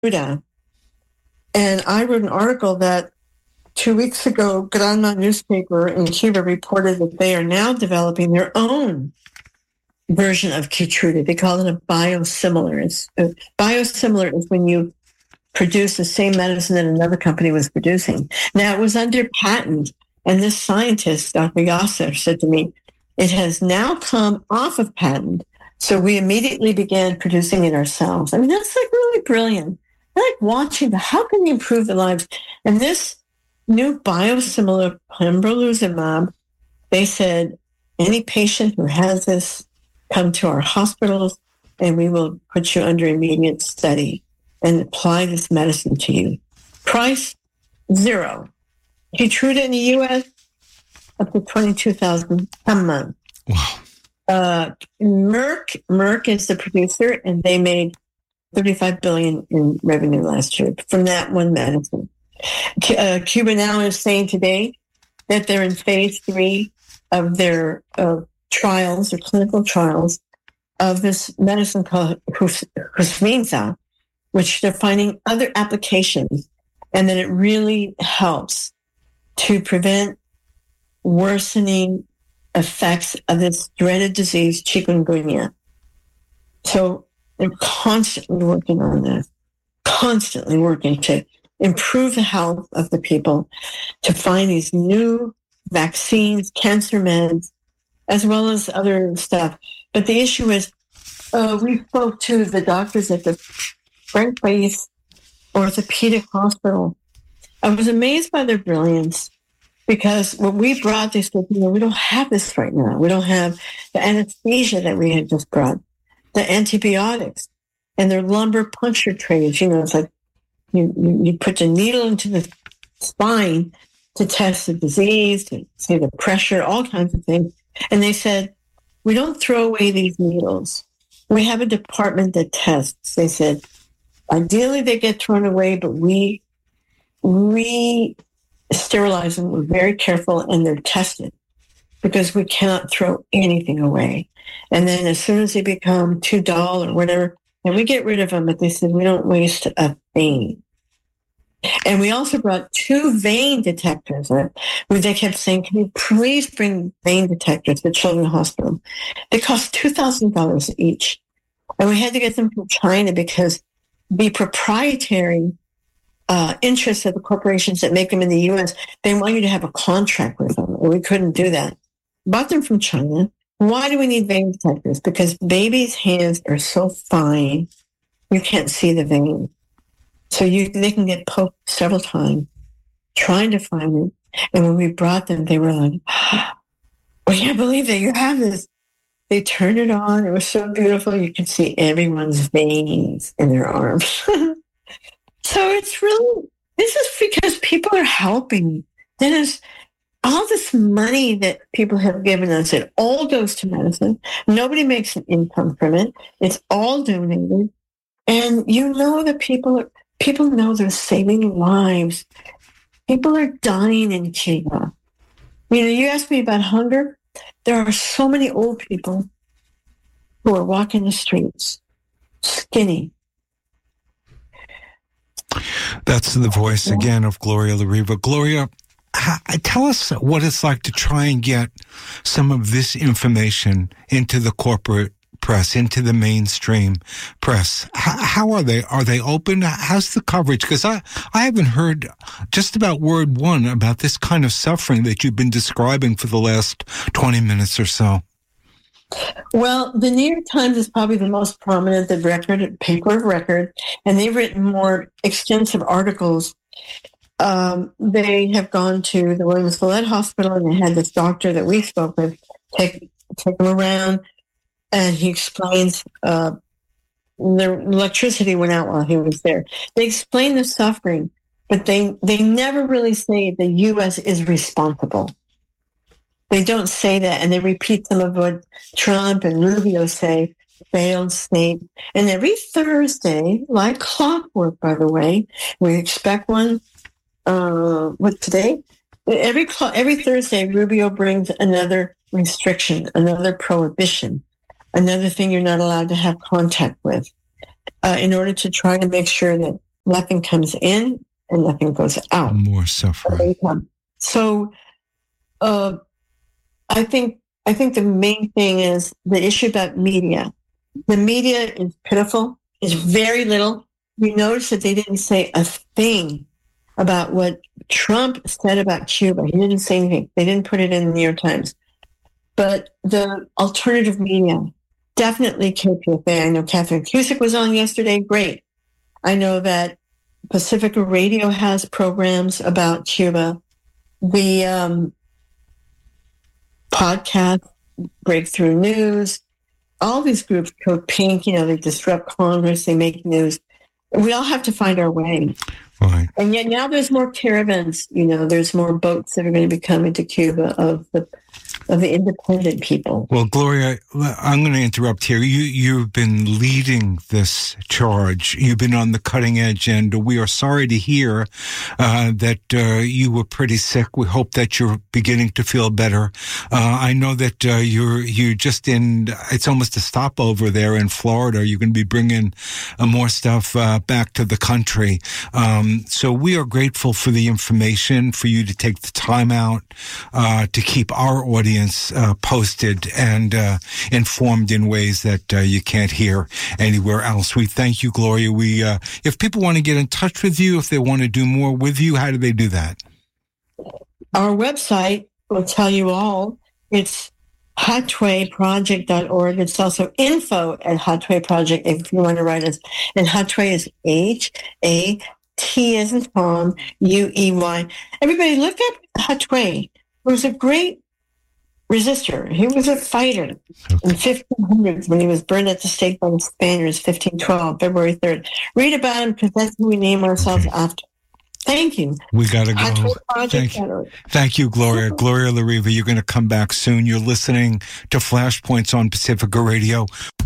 Keytruda. And I wrote an article that 2 weeks ago, Granma newspaper in Cuba reported that they are now developing their own version of Keytruda. They call it a biosimilar. Biosimilar is when you produce the same medicine that another company was producing. Now, it was under patent, and this scientist, Dr. Yasser, said to me, it has now come off of patent, so we immediately began producing it ourselves. I mean, that's like really brilliant. I like watching how can they improve the lives? And this new biosimilar pembrolizumab, they said, any patient who has this, come to our hospitals, and we will put you under immediate study and apply this medicine to you. Price, $0. Keytruda in the U.S., up to $22,000 a month. Wow. Merck is the producer, and they made $35 billion in revenue last year from that one medicine. Cuba now is saying today that they're in phase 3 of their trials or clinical trials of this medicine called Husminza, which they're finding other applications, and that it really helps to prevent worsening effects of this dreaded disease, chikungunya. So they're constantly working on this, constantly working to improve the health of the people, to find these new vaccines, cancer meds, as well as other stuff. But the issue is, we spoke to the doctors at the Frank Bayes Orthopedic Hospital. I was amazed by their brilliance, because when we brought this, we don't have this right now. We don't have the anesthesia that we had just brought, the antibiotics, and their lumbar puncture trays. It's like you put the needle into the spine to test the disease, to see the pressure, all kinds of things. And they said, we don't throw away these needles. We have a department that tests. They said, ideally they get thrown away, but we sterilize them. We're very careful, and they're tested because we cannot throw anything away. And then as soon as they become too dull or whatever, then we get rid of them. But they said, we don't waste a thing. And we also brought 2 vein detectors. They kept saying, can you please bring vein detectors to Children's Hospital? They cost $2,000 each. And we had to get them from China because the proprietary interests of the corporations that make them in the U.S., they want you to have a contract with them. And we couldn't do that. Bought them from China. Why do we need vein detectors? Because babies' hands are so fine, you can't see the vein. So they can get poked several times trying to find it. And when we brought them, they were like, we can't believe that you have this. They turned it on. It was so beautiful. You could see everyone's veins in their arms. So it's really, this is because people are helping. There's all this money that people have given us. It all goes to medicine. Nobody makes an income from it. It's all donated. And that people know they're saving lives. People are dying in Cuba. You asked me about hunger. There are so many old people who are walking the streets, skinny. That's the voice again of Gloria La Riva. Gloria, tell us what it's like to try and get some of this information into the corporate press, into the mainstream press. How are they? Are they open? How's the coverage? Because I haven't heard just about word one about this kind of suffering that you've been describing for the last 20 minutes or so. Well, the New York Times is probably the most prominent, the paper of record, and they've written more extensive articles. They have gone to the Williams Villette Hospital, and they had this doctor that we spoke with take him around, and he explains the electricity went out while he was there. They explain the suffering, but they never really say the U.S. is responsible. They don't say that, and they repeat some of what Trump and Rubio say, failed state. And every Thursday, like clockwork, by the way, we expect one, today? Every Thursday, Rubio brings another restriction, another prohibition, another thing you're not allowed to have contact with, in order to try to make sure that nothing comes in and nothing goes out. More suffering. So I think the main thing is the issue about media. The media is pitiful. It's very little. You notice that they didn't say a thing about what Trump said about Cuba. He didn't say anything. They didn't put it in the New York Times. But the alternative media, definitely KPFA. I know Catherine Cusick was on yesterday. Great. I know that Pacifica Radio has programs about Cuba. The podcast, Breakthrough News, all these groups, Code Pink, they disrupt Congress, they make news. We all have to find our way. Right. And yet now there's more caravans, there's more boats that are going to be coming to Cuba of the independent people. Well, Gloria, I'm going to interrupt here. You've been leading this charge. You've been on the cutting edge, and we are sorry to hear that you were pretty sick. We hope that you're beginning to feel better. I know that you're just it's almost a stopover there in Florida. You're going to be bringing more stuff back to the country. So we are grateful for the information, for you to take the time out to keep our audience posted and informed in ways that you can't hear anywhere else. We thank you, Gloria. If people want to get in touch with you, if they want to do more with you, how do they do that? Our website will tell you all. It's hatwayproject.org. It's also info@hatwayproject if you want to write us. And Hatway is HAT as in Tom, UEY. Everybody look up Hatway. He was a great resistor. He was a fighter in 1500s when he was burned at the stake by the Spaniards, 1512, February 3rd. Read about him because that's who we name ourselves after. Thank you. We got to go. Thank you, Gloria. Gloria La Riva, you're going to come back soon. You're listening to Flashpoints on Pacifica Radio.